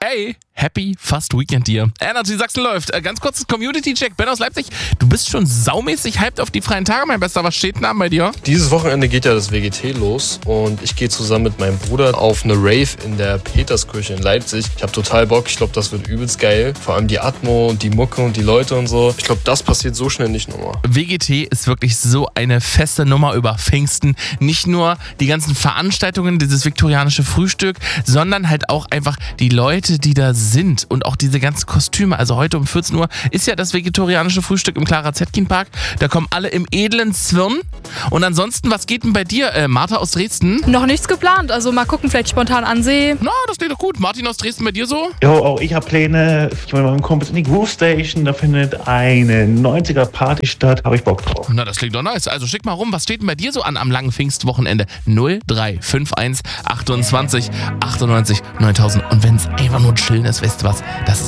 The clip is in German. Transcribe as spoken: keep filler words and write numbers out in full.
Hey, happy Fast Weekend dir. Energy Sachsen läuft. Äh, ganz kurzes Community-Check. Ben aus Leipzig, du bist schon saumäßig hyped auf die freien Tage, mein Bester. Was steht denn an bei dir? Dieses Wochenende geht ja das W G T los und ich gehe zusammen mit meinem Bruder auf eine Rave in der Peterskirche in Leipzig. Ich habe total Bock. Ich glaube, das wird übelst geil. Vor allem die Atmo und die Mucke und die Leute und so. Ich glaube, das passiert so schnell nicht nochmal. W G T ist wirklich so eine feste Nummer über Pfingsten. Nicht nur die ganzen Veranstaltungen, dieses viktorianische Frühstück, sondern halt auch einfach die Leute, die da sind und auch diese ganzen Kostüme. Also heute um vierzehn Uhr ist ja das viktorianische Frühstück im Clara Zetkin Park. Da kommen alle im edlen Zwirn. Und ansonsten, was geht denn bei dir, äh, Martha aus Dresden? Noch nichts geplant, also mal gucken, vielleicht spontan ansehen. Na, das klingt doch gut. Martin aus Dresden, bei dir so? Jo, auch ich habe Pläne. Ich will mit meinem Kumpel in die Groove Station. Da findet eine neunziger-Party statt. Habe ich Bock drauf. Na, das klingt doch nice. Also schick mal rum, was steht denn bei dir so an am langen Pfingstwochenende? null drei fünf eins achtundzwanzig achtundneunzig neuntausend. Und wenn es einfach nur chillen ist, weißt du was, das ist